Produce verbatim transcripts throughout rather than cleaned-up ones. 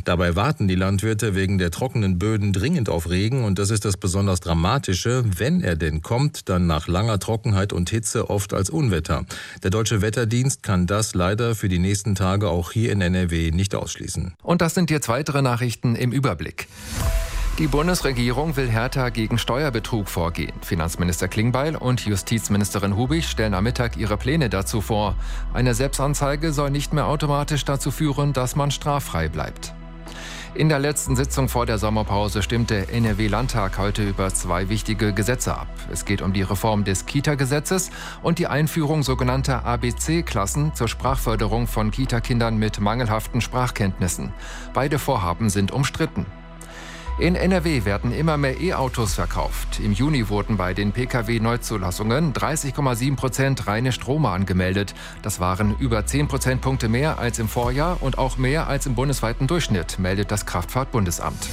Dabei warten die Landwirte wegen der trockenen Böden dringend auf Regen und das ist das besonders Dramatische. Wenn er denn kommt, dann nach langer Trockenheit und Hitze oft als Unwetter. Der Deutsche Wetterdienst kann das leider für die nächsten Tage auch hier in N R W nicht ausschließen. Und das sind jetzt weitere Nachrichten im Überblick. Die Bundesregierung will härter gegen Steuerbetrug vorgehen. Finanzminister Klingbeil und Justizministerin Hubig stellen am Mittag ihre Pläne dazu vor. Eine Selbstanzeige soll nicht mehr automatisch dazu führen, dass man straffrei bleibt. In der letzten Sitzung vor der Sommerpause stimmt der N R W-Landtag heute über zwei wichtige Gesetze ab. Es geht um die Reform des Kita-Gesetzes und die Einführung sogenannter A B C-Klassen zur Sprachförderung von Kita-Kindern mit mangelhaften Sprachkenntnissen. Beide Vorhaben sind umstritten. In N R W werden immer mehr E-Autos verkauft. Im Juni wurden bei den Pkw-Neuzulassungen dreißig Komma sieben Prozent reine Stromer angemeldet. Das waren über zehn Prozentpunkte mehr als im Vorjahr und auch mehr als im bundesweiten Durchschnitt, meldet das Kraftfahrtbundesamt.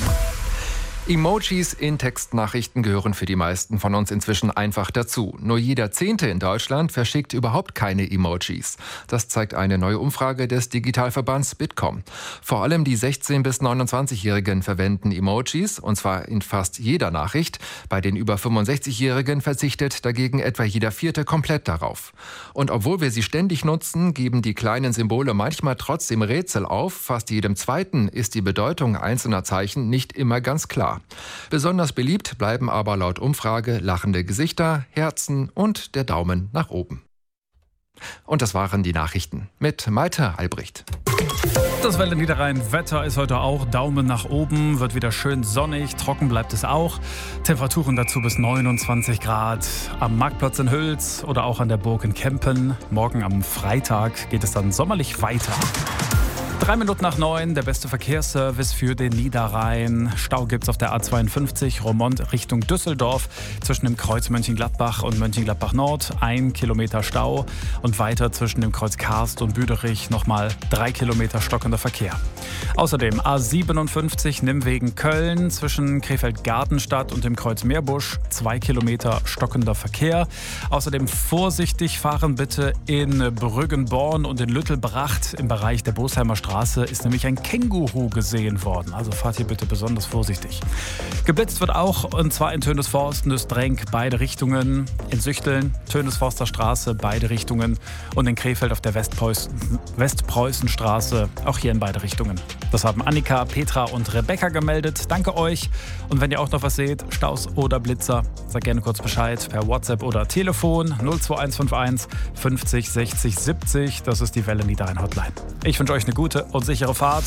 Emojis in Textnachrichten gehören für die meisten von uns inzwischen einfach dazu. Nur jeder Zehnte in Deutschland verschickt überhaupt keine Emojis. Das zeigt eine neue Umfrage des Digitalverbands Bitkom. Vor allem die sechzehn- bis neunundzwanzigjährigen verwenden Emojis, und zwar in fast jeder Nachricht. Bei den über fünfundsechzigjährigen verzichtet dagegen etwa jeder Vierte komplett darauf. Und obwohl wir sie ständig nutzen, geben die kleinen Symbole manchmal trotzdem Rätsel auf. Fast jedem Zweiten ist die Bedeutung einzelner Zeichen nicht immer ganz klar. Besonders beliebt bleiben aber laut Umfrage lachende Gesichter, Herzen und der Daumen nach oben. Und das waren die Nachrichten mit Malte Albrecht. Das Welle Niederrhein-Wetter ist heute auch Daumen nach oben, wird wieder schön sonnig, trocken bleibt es auch. Temperaturen dazu bis neunundzwanzig Grad am Marktplatz in Hüls oder auch an der Burg in Kempen. Morgen am Freitag geht es dann sommerlich weiter. Drei Minuten nach neun, der beste Verkehrsservice für den Niederrhein. Stau gibt's auf der A zweiundfünfzig, Roermond Richtung Düsseldorf. Zwischen dem Kreuz Mönchengladbach und Mönchengladbach Nord ein Kilometer Stau. Und weiter zwischen dem Kreuz Karst und Büderich nochmal drei Kilometer stockender Verkehr. Außerdem A siebenundfünfzig Nimwegen Köln zwischen Krefeld-Gartenstadt und dem Kreuz Meerbusch. Zwei Kilometer stockender Verkehr. Außerdem vorsichtig fahren bitte in Brüggenborn und in Lüttelbracht im Bereich der Bosheimer Straße. Ist nämlich ein Känguru gesehen worden. Also fahrt hier bitte besonders vorsichtig. Geblitzt wird auch, und zwar in Tönesforst, Nüstrenk, beide Richtungen. In Süchteln, Tönesforster Straße, beide Richtungen. Und in Krefeld auf der Westpreußen, Westpreußenstraße, auch hier in beide Richtungen. Das haben Annika, Petra und Rebecca gemeldet. Danke euch. Und wenn ihr auch noch was seht, Staus oder Blitzer, sagt gerne kurz Bescheid per WhatsApp oder Telefon null zwei eins fünf eins fünfzig sechzig siebzig. Das ist die Welle Niederrhein Hotline. Ich wünsche euch eine gute und sichere Fahrt.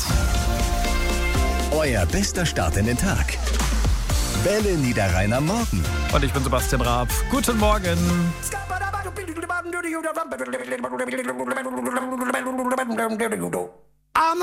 Euer bester Start in den Tag. Welle Niederrhein am Morgen. Und ich bin Sebastian Raab. Guten Morgen.